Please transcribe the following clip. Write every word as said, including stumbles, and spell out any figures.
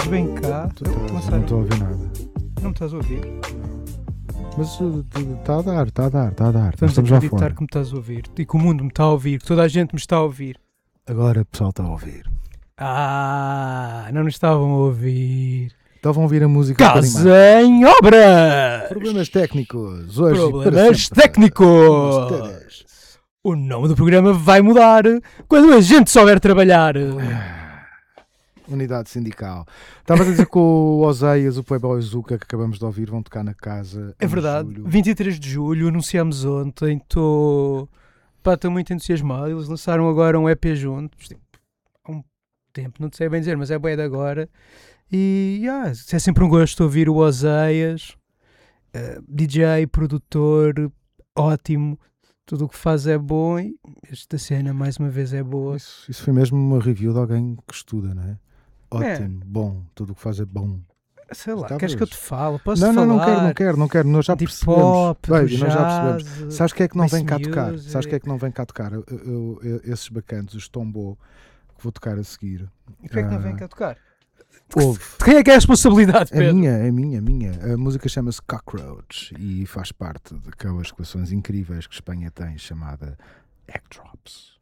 Vem cá. Tu estás, não estou a ouvir nada. Não me estás a ouvir? Mas está a dar, está a dar, está a dar. Vamos Estamos já acreditar fora. que me estás a ouvir e que o mundo me está a ouvir, que toda a gente me está a ouvir. Agora o pessoal está a ouvir. Ah, não nos estavam a ouvir. Estavam a ouvir a música. Casa em obras! Problemas técnicos. Hoje Problemas técnicos! O nome do programa vai mudar quando a gente souber trabalhar. Unidade sindical. Estavas a dizer que o Oseias, o Playboy Zuka que acabamos de ouvir vão tocar na casa. É verdade, julho. vinte e três de julho, anunciámos ontem, estou muito entusiasmado. Eles lançaram agora um E P juntos, tipo, há um tempo, não sei bem dizer, mas é bué de agora. E yeah, é sempre um gosto ouvir o Oseias, uh, D J, produtor, ótimo, tudo o que faz é bom e esta cena mais uma vez é boa. Isso, isso foi mesmo uma review de alguém que estuda, não é? Ótimo, é. Bom, tudo o que faz é bom. Sei lá, Estavas... queres que eu te fale? Posso não, te não, falar? não quero, não quero, não quero. Nós já Deep percebemos. Pop, Baby, jazz, nós já percebemos. Sabes que é que não vem cá music. tocar? Sabes que é que não vem cá tocar? Eu, eu, eu, esses bacanos, os Tombo, que vou tocar a seguir. E porquê é que não vem cá tocar? Ouve. Quem é que é a responsabilidade, Pedro? É minha, é minha, é minha. A música chama-se Cockroach e faz parte daquelas coleções incríveis que Espanha tem, chamada Egg Drops.